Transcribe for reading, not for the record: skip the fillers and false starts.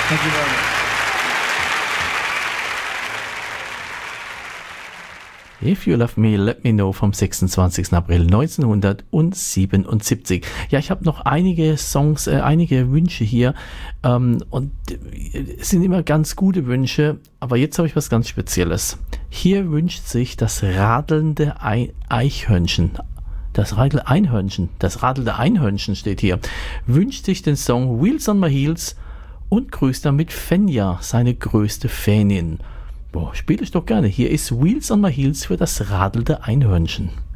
Thank you very much. If You Love Me, Let Me Know vom 26. April 1977. Ja, ich habe noch einige Songs, einige Wünsche hier und es sind immer ganz gute Wünsche, aber jetzt habe ich was ganz Spezielles. Hier wünscht sich das radelnde Eichhörnchen. Das radelnde Einhörnchen steht hier. Wünscht sich den Song Wheels on My Heels und grüßt damit Fenja, seine größte Fanin. Boah, spiele ich doch gerne. Hier ist Wheels on My Heels für das radelnde Einhörnchen.